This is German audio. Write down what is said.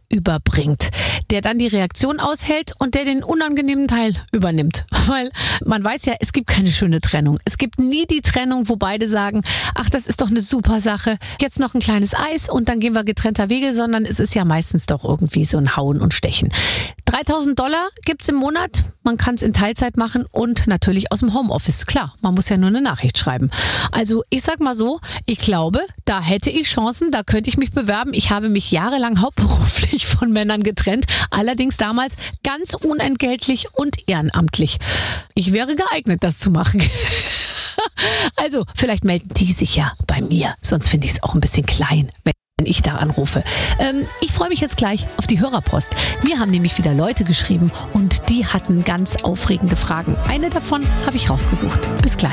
überbringt, der dann die Reaktion aushält und der den unangenehmen Teil übernimmt. Weil man weiß ja, es gibt keine schöne Trennung. Es gibt nie die Trennung, wo beide sagen, ach, das ist doch eine super Sache, jetzt noch ein kleines Eis und dann gehen wir getrennter Wege, sondern es ist ja meistens doch irgendwie so ein Hauen und Stechen. $3.000 gibt's im Monat. Man kann es in Teilzeit machen und natürlich aus dem Homeoffice. Klar, man muss ja nur eine Nachricht schreiben. Also ich sag mal so, ich glaube, da hätte ich Chancen, da könnte ich mich bewerben. Ich habe mich jahrelang hauptberuflich von Männern getrennt, allerdings damals ganz unentgeltlich und ehrenamtlich. Ich wäre geeignet, das zu machen. Also vielleicht melden die sich ja bei mir, sonst finde ich es auch ein bisschen klein, wenn ich da anrufe. Ich freue mich jetzt gleich auf die Hörerpost. Mir haben nämlich wieder Leute geschrieben und die hatten ganz aufregende Fragen. Eine davon habe ich rausgesucht. Bis gleich.